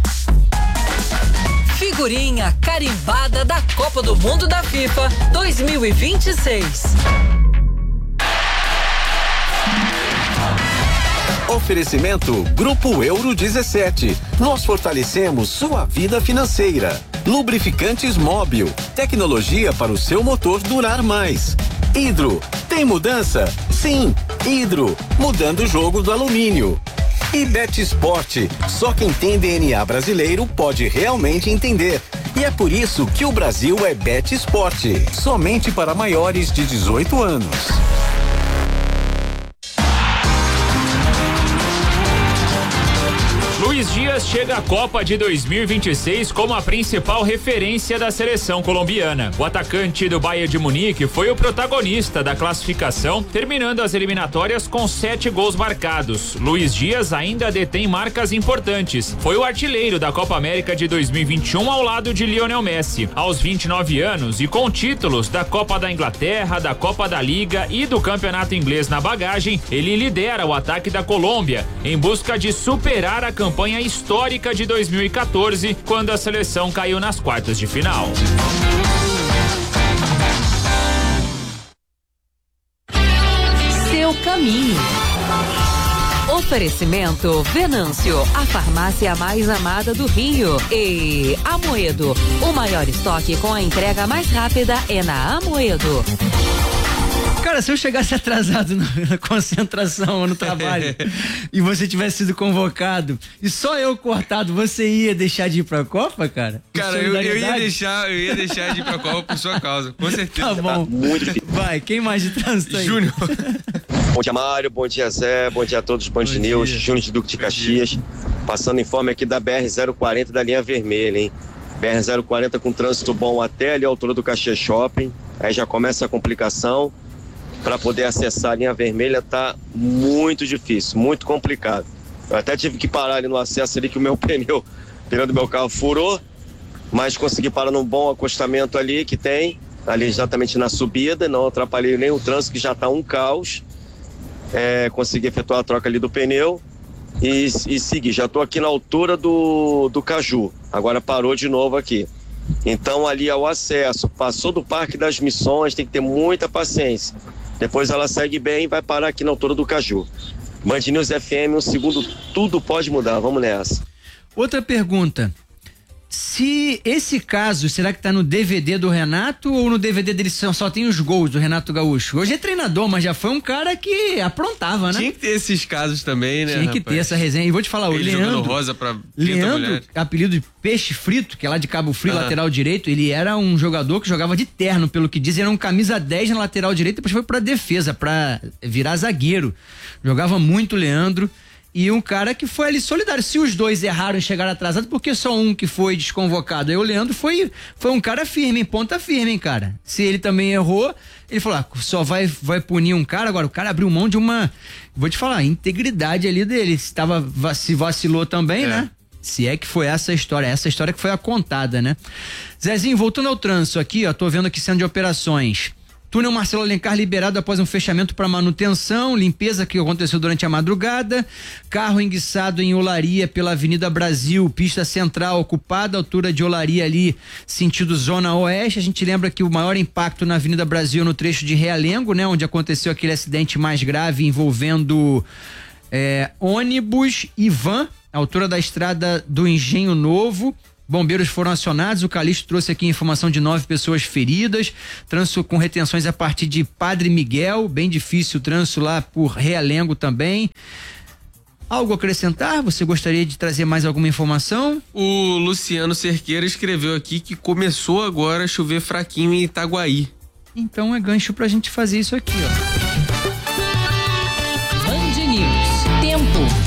Figurinha carimbada da Copa do Mundo da FIFA 2026. Oferecimento Grupo Euro 17. Nós fortalecemos sua vida financeira. Lubrificantes Móbil. Tecnologia para o seu motor durar mais. Hidro. Tem mudança? Sim. Hidro. Mudando o jogo do alumínio. E Betsport. Só quem tem DNA brasileiro pode realmente entender. E é por isso que o Brasil é Betsport. Somente para maiores de 18 anos. Luiz Dias chega à Copa de 2026 como a principal referência da seleção colombiana. O atacante do Bayern de Munique foi o protagonista da classificação, terminando as eliminatórias com 7 gols marcados. Luiz Dias ainda detém marcas importantes. Foi o artilheiro da Copa América de 2021 ao lado de Lionel Messi. Aos 29 anos e com títulos da Copa da Inglaterra, da Copa da Liga e do Campeonato Inglês na bagagem, ele lidera o ataque da Colômbia em busca de superar a campanha histórica de 2014, quando a seleção caiu nas quartas de final. Seu caminho. Oferecimento Venâncio, a farmácia mais amada do Rio. E Amoedo, o maior estoque com a entrega mais rápida é na Amoedo. Cara, se eu chegasse atrasado na concentração ou no trabalho e você tivesse sido convocado e só eu cortado, você ia deixar de ir pra Copa, cara? Cara, eu ia deixar de ir pra Copa por sua causa, com certeza. Tá bom. Vai, quem mais de trânsito aí? Júnior. Bom dia, Mário, bom dia, Zé, bom dia a todos os Band News, Júnior de Duque de Caxias, passando informe aqui da BR-040 da linha vermelha, hein? BR-040 com trânsito bom até ali a altura do Caxias Shopping, aí já começa a complicação. Para poder acessar a linha vermelha tá muito difícil, muito complicado. Eu até tive que parar ali no acesso ali que o meu pneu do meu carro furou, mas consegui parar num bom acostamento ali que tem, ali exatamente na subida, não atrapalhei nem o trânsito que já tá um caos. Consegui efetuar a troca ali do pneu e seguir. Já tô aqui na altura do Caju, agora parou de novo aqui. Então ali é o acesso, passou do Parque das Missões, tem que ter muita paciência. Depois ela segue bem e vai parar aqui na altura do Caju. Band News FM, um segundo, tudo pode mudar, vamos nessa. Outra pergunta, se esse caso, será que tá no DVD do Renato ou no DVD dele só tem os gols do Renato Gaúcho? Hoje é treinador, mas já foi um cara que aprontava, né? Tinha que ter esses casos também, né? Tinha que ter essa resenha. E vou te falar, o Leandro, rosa pra Leandro, apelido de Peixe Frito, que é lá de Cabo Frio, lateral direito, ele era um jogador que jogava de terno, pelo que dizem, era um camisa 10 na lateral direita, depois foi pra defesa, pra virar zagueiro. Jogava muito Leandro. E um cara que foi ali solidário. Se os dois erraram e chegaram atrasados, porque só um que foi desconvocado? Aí o Leandro foi um cara firme, em ponta firme, hein, cara? Se ele também errou, ele falou, só vai punir um cara. Agora, o cara abriu mão de uma, vou te falar, integridade ali dele. Se vacilou também, né? Se é que foi essa história que foi a contada, né? Zezinho, voltando ao trânsito aqui, ó, tô vendo aqui cena de operações. Túnel Marcelo Alencar liberado após um fechamento para manutenção, limpeza que aconteceu durante a madrugada. Carro enguiçado em Olaria pela Avenida Brasil, pista central ocupada, altura de Olaria ali, sentido zona oeste. A gente lembra que o maior impacto na Avenida Brasil no trecho de Realengo, né? Onde aconteceu aquele acidente mais grave envolvendo ônibus e van, altura da estrada do Engenho Novo. Bombeiros foram acionados, o Calixto trouxe aqui informação de 9 pessoas feridas, trânsito com retenções a partir de Padre Miguel, bem difícil o trânsito lá por Realengo também. Algo a acrescentar? Você gostaria de trazer mais alguma informação? O Luciano Cerqueira escreveu aqui que começou agora a chover fraquinho em Itaguaí. Então é gancho pra gente fazer isso aqui, ó. Band News. Tempo.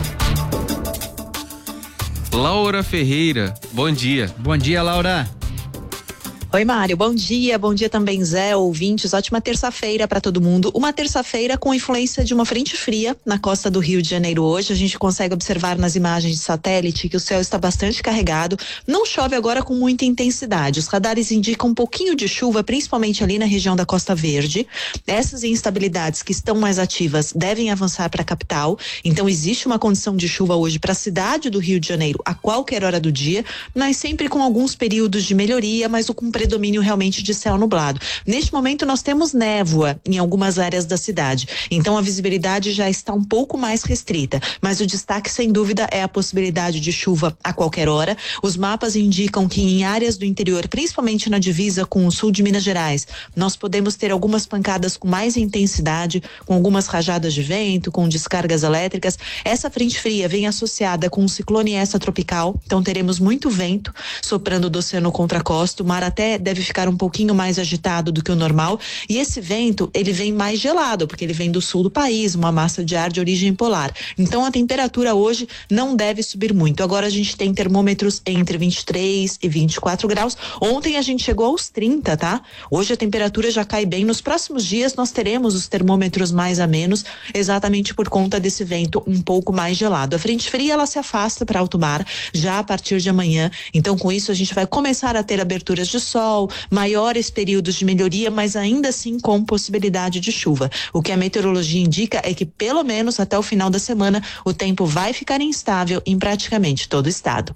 Laura Ferreira, bom dia. Bom dia, Laura. Oi, Mário, bom dia também, Zé, ouvintes, ótima terça-feira para todo mundo. Uma terça-feira com influência de uma frente fria na costa do Rio de Janeiro hoje. A gente consegue observar nas imagens de satélite que o céu está bastante carregado. Não chove agora com muita intensidade. Os radares indicam um pouquinho de chuva, principalmente ali na região da Costa Verde. Essas instabilidades que estão mais ativas devem avançar para a capital. Então existe uma condição de chuva hoje para a cidade do Rio de Janeiro a qualquer hora do dia, mas sempre com alguns períodos de melhoria, mas com predomínio realmente de céu nublado. Neste momento nós temos névoa em algumas áreas da cidade, então a visibilidade já está um pouco mais restrita, mas o destaque sem dúvida é a possibilidade de chuva a qualquer hora. Os mapas indicam que em áreas do interior, principalmente na divisa com o sul de Minas Gerais, nós podemos ter algumas pancadas com mais intensidade, com algumas rajadas de vento, com descargas elétricas. Essa frente fria vem associada com um ciclone extratropical, então teremos muito vento soprando do oceano contra a costa. O mar até deve ficar um pouquinho mais agitado do que o normal, e esse vento, ele vem mais gelado, porque ele vem do sul do país, uma massa de ar de origem polar. Então a temperatura hoje não deve subir muito. Agora a gente tem termômetros entre 23 e 24 graus. Ontem a gente chegou aos 30, tá? Hoje a temperatura já cai bem. Nos próximos dias nós teremos os termômetros mais a menos, exatamente por conta desse vento um pouco mais gelado. A frente fria, ela se afasta para alto mar já a partir de amanhã. Então com isso a gente vai começar a ter aberturas de sol, maiores períodos de melhoria, mas ainda assim com possibilidade de chuva. O que a meteorologia indica é que pelo menos até o final da semana o tempo vai ficar instável em praticamente todo o estado.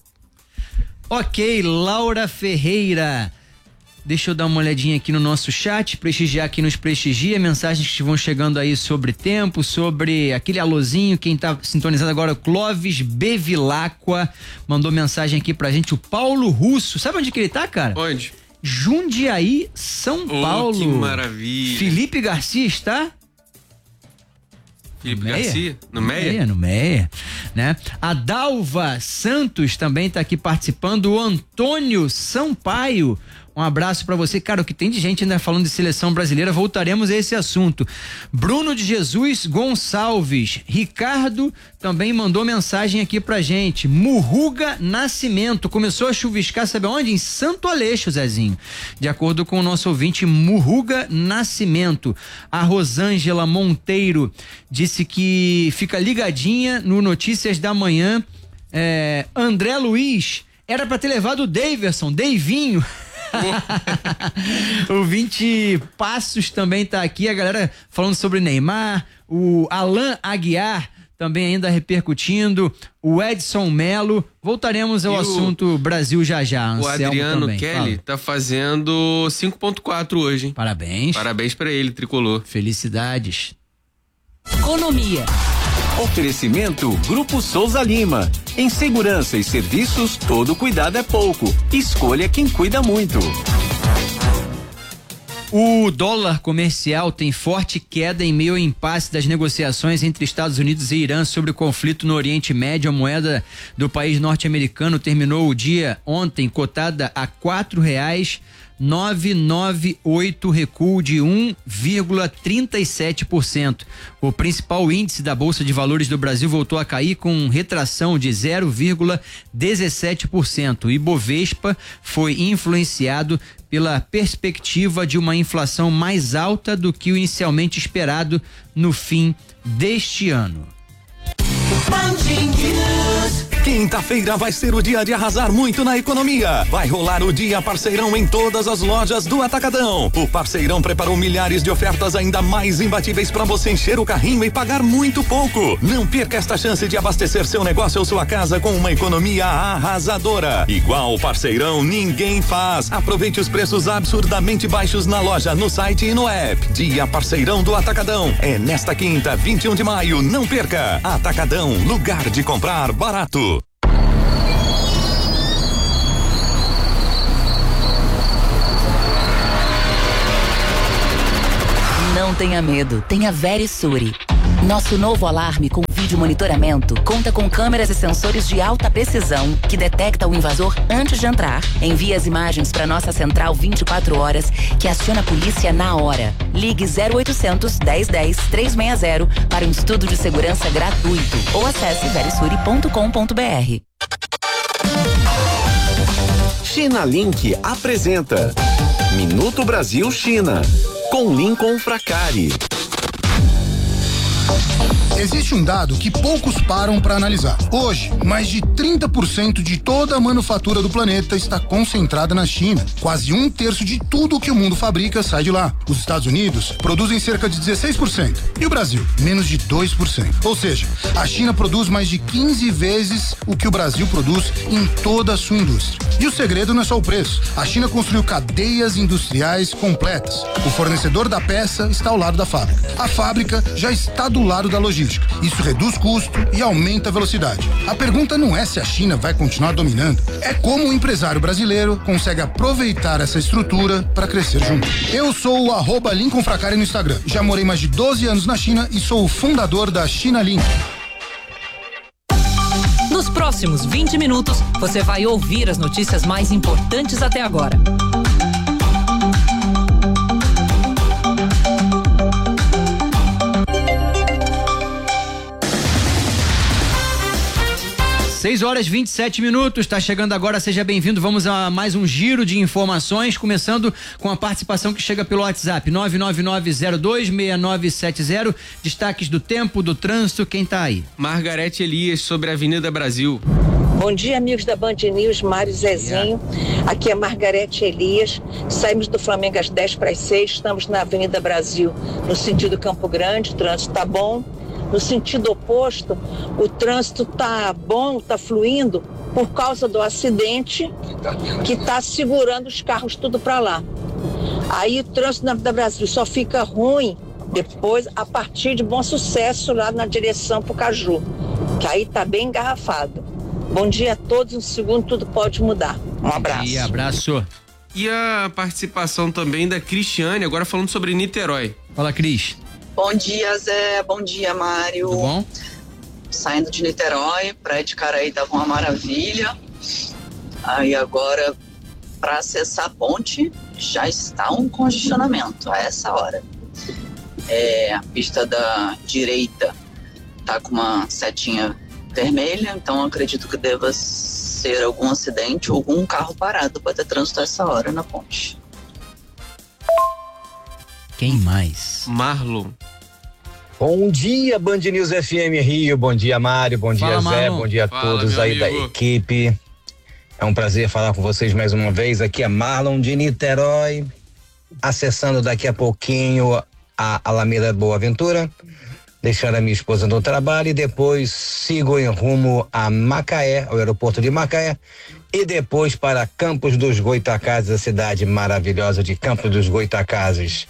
Ok, Laura Ferreira. Deixa eu dar uma olhadinha aqui no nosso chat, prestigiar quem nos prestigia, mensagens que vão chegando aí sobre tempo, sobre aquele alôzinho, quem tá sintonizado agora, o Clóvis Bevilacqua, mandou mensagem aqui pra gente, o Paulo Russo, sabe onde que ele tá, cara? Onde? Jundiaí, São Paulo. Que maravilha. Felipe Garcia está? Felipe Garcia? No Meia? No Meia, né? A Dalva Santos também tá aqui participando, o Antônio Sampaio, um abraço pra você, cara, o que tem de gente ainda falando de seleção brasileira, voltaremos a esse assunto. Bruno de Jesus Gonçalves, Ricardo também mandou mensagem aqui pra gente, Murruga Nascimento, começou a chuviscar, sabe onde? Em Santo Aleixo, Zezinho, de acordo com o nosso ouvinte Murruga Nascimento. A Rosângela Monteiro disse que fica ligadinha no Notícias da Manhã. André Luiz, era pra ter levado o Daverson, Deivinho. O 20 Passos também tá aqui, a galera falando sobre Neymar, o Alan Aguiar também ainda repercutindo, o Edson Melo, voltaremos ao assunto Brasil já. O Adriano também. Kelly tá fazendo 5.4 hoje, hein? Parabéns. Parabéns pra ele, tricolor. Felicidades. Economia. Oferecimento Grupo Souza Lima. Em segurança e serviços, todo cuidado é pouco. Escolha quem cuida muito. O dólar comercial tem forte queda em meio ao impasse das negociações entre Estados Unidos e Irã sobre o conflito no Oriente Médio. A moeda do país norte-americano terminou o dia ontem cotada a R$4,998, recuo de 1,37%. O principal índice da Bolsa de Valores do Brasil voltou a cair com retração de 0,17%. O Ibovespa foi influenciado pela perspectiva de uma inflação mais alta do que o inicialmente esperado no fim deste ano. Quinta-feira vai ser o dia de arrasar muito na economia. Vai rolar o Dia Parceirão em todas as lojas do Atacadão. O Parceirão preparou milhares de ofertas ainda mais imbatíveis para você encher o carrinho e pagar muito pouco. Não perca esta chance de abastecer seu negócio ou sua casa com uma economia arrasadora. Igual o Parceirão ninguém faz. Aproveite os preços absurdamente baixos na loja, no site e no app. Dia Parceirão do Atacadão. É nesta quinta, 21 de maio. Não perca. Atacadão, lugar de comprar barato. Não tenha medo, tenha Verisure. Nosso novo alarme com vídeo monitoramento conta com câmeras e sensores de alta precisão que detecta o invasor antes de entrar, envia as imagens para nossa central 24 horas que aciona a polícia na hora. Ligue 0800 1010 360 para um estudo de segurança gratuito ou acesse verisure.com.br. China Link apresenta Minuto Brasil China, com Lincoln Fracari. Existe um dado que poucos param para analisar. Hoje, mais de 30% de toda a manufatura do planeta está concentrada na China. Quase 1/3 de tudo que o mundo fabrica sai de lá. Os Estados Unidos produzem cerca de 16% e o Brasil, menos de 2%. Ou seja, a China produz mais de 15 vezes o que o Brasil produz em toda a sua indústria. E o segredo não é só o preço. A China construiu cadeias industriais completas. O fornecedor da peça está ao lado da fábrica. A fábrica já está do lado da logística. Isso reduz custo e aumenta a velocidade. A pergunta não é se a China vai continuar dominando, é como o empresário brasileiro consegue aproveitar essa estrutura para crescer junto. Eu sou o @Lincoln Fracari no Instagram. Já morei mais de 12 anos na China e sou o fundador da China Link. Nos próximos 20 minutos, você vai ouvir as notícias mais importantes até agora. Seis horas 27 minutos, tá chegando agora, seja bem-vindo, vamos a mais um giro de informações, começando com a participação que chega pelo WhatsApp, 999026970, destaques do tempo, do trânsito, quem tá aí? Margarete Elias, sobre a Avenida Brasil. Bom dia, amigos da Band News, Mário e Zezinho, aqui é Margarete Elias, saímos do Flamengo às 5:50, estamos na Avenida Brasil, no sentido Campo Grande, o trânsito tá bom. No sentido oposto, o trânsito tá bom, tá fluindo por causa do acidente que tá segurando os carros tudo para lá. Aí o trânsito da Brasil só fica ruim depois a partir de Bom Sucesso lá na direção pro Caju, que aí tá bem engarrafado. Bom dia a todos, um segundo tudo pode mudar. Um abraço. E abraço. E a participação também da Cristiane, agora falando sobre Niterói. Fala, Cris. Bom dia, Zé. Bom dia, Mário. Tudo bom? Saindo de Niterói, Praia de Caraí tava uma maravilha. Aí agora, para acessar a ponte, já está um congestionamento a essa hora. A pista da direita tá com uma setinha vermelha, então acredito que deva ser algum acidente ou algum carro parado para ter trânsito a essa hora na ponte. Quem mais? Marlon. Bom dia, Band News FM Rio, bom dia, Mário, bom dia, Zé, bom dia a todos aí da equipe. É um prazer falar com vocês mais uma vez. Aqui é Marlon de Niterói, acessando daqui a pouquinho a Alameda Boa Ventura, deixando a minha esposa no trabalho e depois sigo em rumo a Macaé, ao aeroporto de Macaé, e depois para Campos dos Goitacazes, a cidade maravilhosa de Campos dos Goitacazes.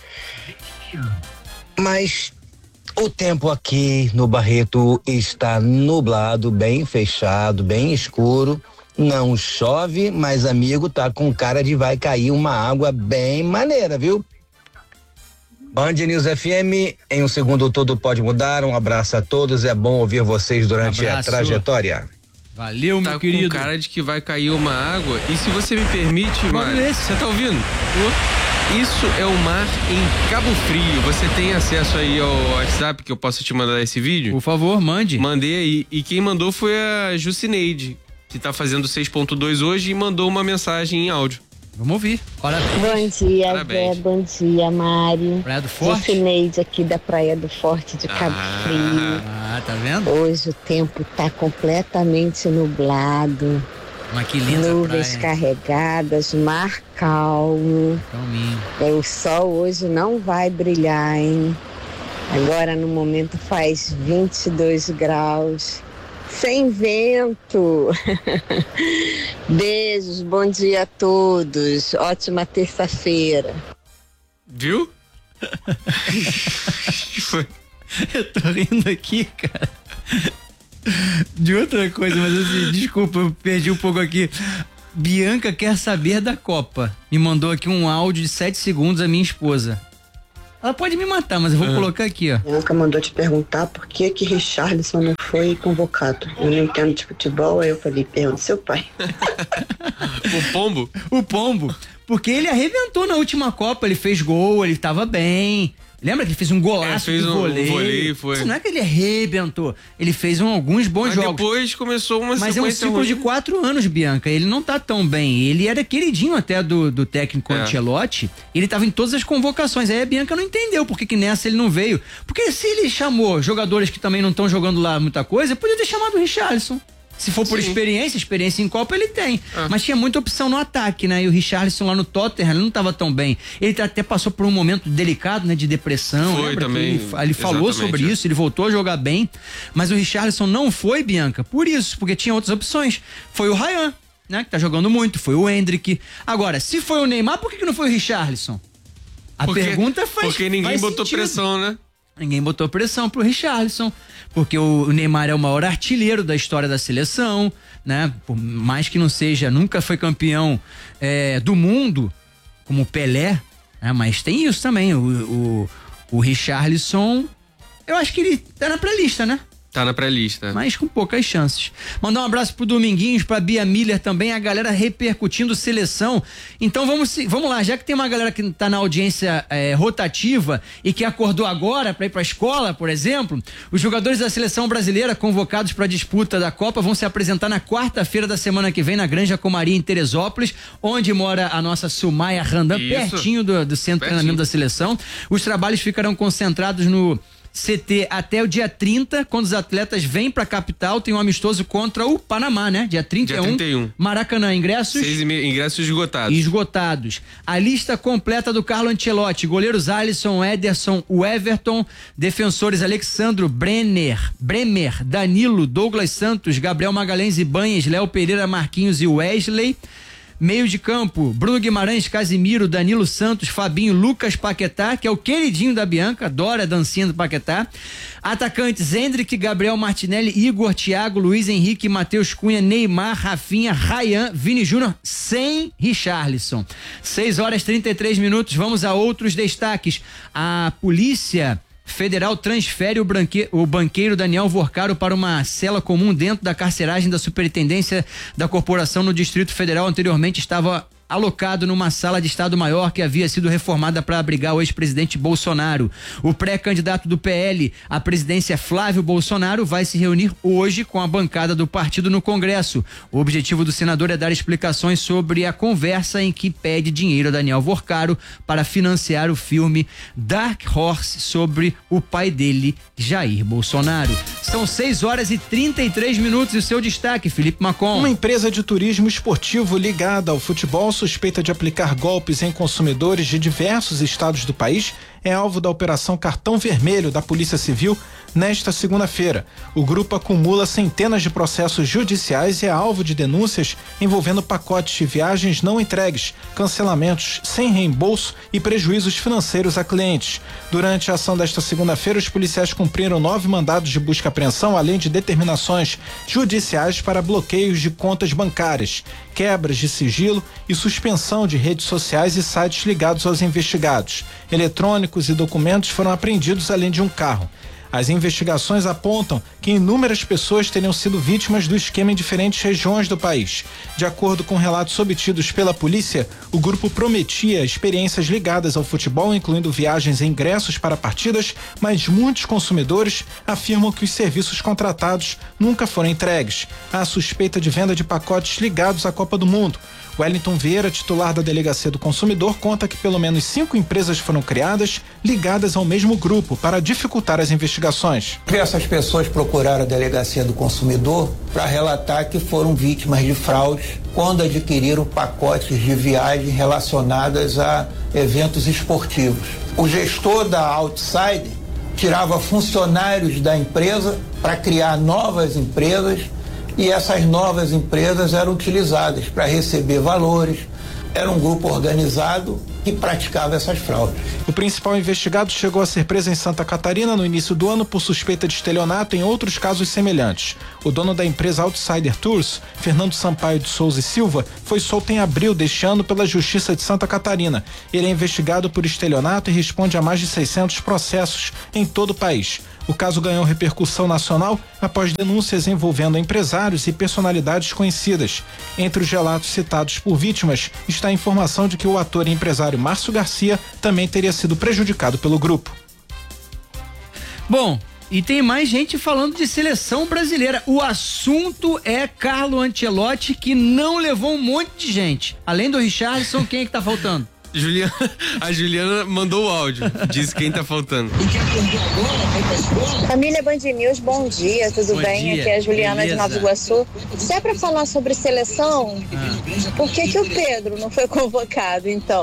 Mas o tempo aqui no Barreto está nublado, bem fechado, bem escuro. Não chove, mas amigo, tá com cara de vai cair uma água bem maneira, viu? Band News FM, em um segundo tudo pode mudar. Um abraço a todos, é bom ouvir vocês durante a trajetória. Valeu, meu querido. Tá com cara de que vai cair uma água. E se você me permite, Mário, você tá ouvindo? Isso é o mar em Cabo Frio. Você tem acesso aí ao WhatsApp que eu posso te mandar esse vídeo? Por favor, mande. Mandei aí. E quem mandou foi a Jucineide, que tá fazendo 6.2 hoje e mandou uma mensagem em áudio. Vamos ouvir. Bom dia, Zé. Bom dia, Mário. Praia do Forte? Jucineide aqui da Praia do Forte de Cabo Frio. Ah, tá vendo? Hoje o tempo tá completamente nublado. Mas que linda nuvens praia. Carregadas, mar calmo. Calminho. O sol hoje não vai brilhar, hein? Agora no momento faz 22 graus. Sem vento. Beijos, bom dia a todos. Ótima terça-feira. Viu? Eu tô rindo aqui, cara. De outra coisa, mas assim, desculpa, eu perdi um pouco aqui. Bianca quer saber da Copa. Me mandou aqui um áudio de 7 segundos, a minha esposa. Ela pode me matar, mas eu vou colocar aqui, ó. Bianca mandou te perguntar por que Richarlison não foi convocado. Eu não entendo de futebol, aí eu falei, pergunta seu pai. O Pombo? O Pombo. Porque ele arrebentou na última Copa, ele fez gol, ele tava bem. Lembra que ele fez um golaço de voleio? Voleio, foi. Isso não é que ele arrebentou. Ele fez alguns bons jogos. Depois começou uma sequência. Mas é um ciclo ruim. De 4 anos, Bianca. Ele não tá tão bem. Ele era queridinho até do técnico Ancelotti. Ele tava em todas as convocações. Aí a Bianca não entendeu por que nessa ele não veio. Porque se ele chamou jogadores que também não estão jogando lá muita coisa, podia ter chamado o Richarlison. Se for por experiência em Copa ele tem. Mas tinha muita opção no ataque, né? E o Richarlison lá no Tottenham, ele não tava tão bem. Ele até passou por um momento delicado, né? De depressão. Foi também. Ele falou sobre isso, ele voltou a jogar bem. Mas o Richarlison não foi, Bianca, por isso, porque tinha outras opções. Foi o Ryan, né? Que tá jogando muito. Foi o Endrick. Agora, se foi o Neymar, por que não foi o Richarlison? Pergunta faz Porque ninguém botou pressão, né? Ninguém botou pressão pro Richarlison, porque o Neymar é o maior artilheiro da história da seleção, né? Por mais que não seja, nunca foi campeão do mundo, como o Pelé, né? Mas tem isso também, o Richarlison, eu acho que ele tá na pré-lista, né? Tá na pré-lista. Mas com poucas chances. Mandar um abraço pro Dominguinhos, pra Bia Miller também, a galera repercutindo seleção. Então vamos lá, já que tem uma galera que tá na audiência rotativa e que acordou agora pra ir pra escola, por exemplo, os jogadores da seleção brasileira convocados pra disputa da Copa vão se apresentar na quarta-feira da semana que vem na Granja Comaria, em Teresópolis, onde mora a nossa Sumaia Randan, pertinho do centro de treinamento da seleção. Os trabalhos ficarão concentrados no CT até o dia 30, quando os atletas vêm pra capital, tem um amistoso contra o Panamá, né? Dia 31. Dia 31. Maracanã, ingressos? 6,5 ingressos esgotados. Esgotados. A lista completa do Carlo Ancelotti: goleiros Alisson, Ederson, o Everton, defensores Alexandro, Bremer, Danilo, Douglas Santos, Gabriel Magalhães e Banhes, Léo Pereira, Marquinhos e Wesley. Meio de campo, Bruno Guimarães, Casimiro, Danilo Santos, Fabinho, Lucas Paquetá, que é o queridinho da Bianca, adora a dancinha do Paquetá. Atacantes, Endrick, Gabriel Martinelli, Igor, Thiago, Luiz Henrique, Matheus Cunha, Neymar, Rafinha, Ryan, Vini Júnior, sem Richarlison. 6h33, vamos a outros destaques. A Polícia Federal transfere o banqueiro Daniel Vorcaro para uma cela comum dentro da carceragem da Superintendência da Corporação no Distrito Federal. Anteriormente estava alocado numa sala de Estado-Maior que havia sido reformada para abrigar o ex-presidente Bolsonaro. O pré-candidato do PL à presidência, Flávio Bolsonaro, vai se reunir hoje com a bancada do partido no Congresso. O objetivo do senador é dar explicações sobre a conversa em que pede dinheiro a Daniel Vorcaro para financiar o filme Dark Horse sobre o pai dele, Jair Bolsonaro. São 6h33 e o seu destaque, Felipe Macon. Uma empresa de turismo esportivo ligada ao futebol suspeita de aplicar golpes em consumidores de diversos estados do país é alvo da Operação Cartão Vermelho da Polícia Civil nesta segunda-feira. O grupo acumula centenas de processos judiciais e é alvo de denúncias envolvendo pacotes de viagens não entregues, cancelamentos sem reembolso e prejuízos financeiros a clientes. Durante a ação desta segunda-feira, os policiais cumpriram 9 mandados de busca e apreensão, além de determinações judiciais para bloqueios de contas bancárias, quebras de sigilo e suspensão de redes sociais e sites ligados aos investigados. Eletrônicos e documentos foram apreendidos, além de um carro. As investigações apontam que inúmeras pessoas teriam sido vítimas do esquema em diferentes regiões do país. De acordo com relatos obtidos pela polícia, o grupo prometia experiências ligadas ao futebol, incluindo viagens e ingressos para partidas, mas muitos consumidores afirmam que os serviços contratados nunca foram entregues. Há suspeita de venda de pacotes ligados à Copa do Mundo. Wellington Vieira, titular da Delegacia do Consumidor, conta que pelo menos 5 empresas foram criadas ligadas ao mesmo grupo para dificultar as investigações. investigações. Essas pessoas procuraram a Delegacia do Consumidor para relatar que foram vítimas de fraudes quando adquiriram pacotes de viagem relacionadas a eventos esportivos. O gestor da Outsider tirava funcionários da empresa para criar novas empresas e essas novas empresas eram utilizadas para receber valores. Era um grupo organizado que praticava essas fraudes. O principal investigado chegou a ser preso em Santa Catarina no início do ano por suspeita de estelionato em outros casos semelhantes. O dono da empresa Outsider Tours, Fernando Sampaio de Souza e Silva, foi solto em abril deste ano pela Justiça de Santa Catarina. Ele é investigado por estelionato e responde a mais de 600 processos em todo o país. O caso ganhou repercussão nacional após denúncias envolvendo empresários e personalidades conhecidas. Entre os relatos citados por vítimas está a informação de que o ator e empresário Márcio Garcia também teria sido prejudicado pelo grupo. Bom, e tem mais gente falando de seleção brasileira. O assunto é Carlo Ancelotti, que não levou um monte de gente. Além do Richarlison, quem é que tá faltando? A Juliana mandou o áudio, disse quem tá faltando. Família Band News, bom dia, tudo bem? Aqui é a Juliana, beleza, de Nova Iguaçu. Se é pra falar sobre seleção, por que o Pedro não foi convocado, então?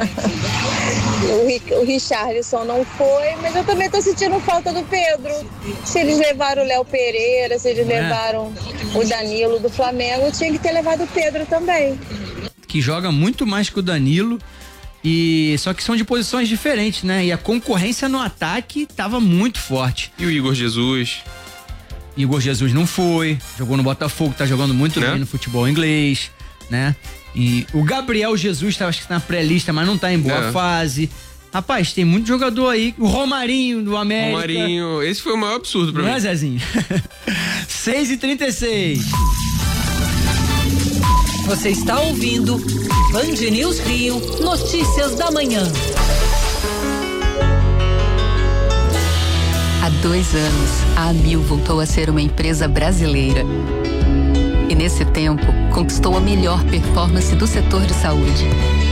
O Richarlison não foi, mas eu também tô sentindo falta do Pedro. Se eles levaram o Léo Pereira, se eles levaram o Danilo do Flamengo, tinha que ter levado o Pedro também. Que joga muito mais que o Danilo. E só que são de posições diferentes, né? E a concorrência no ataque tava muito forte. E o Igor Jesus? Igor Jesus não foi, jogou no Botafogo, tá jogando muito bem no futebol inglês, né? E o Gabriel Jesus tava, acho que na pré-lista, mas não tá em boa fase. Rapaz, tem muito jogador aí. O Romarinho do América. Romarinho, esse foi o maior absurdo pra mim. Não é, Zezinho? 6h36. Você está ouvindo Band News Rio, notícias da manhã. Há 2 anos, a Amil voltou a ser uma empresa brasileira. E nesse tempo, conquistou a melhor performance do setor de saúde.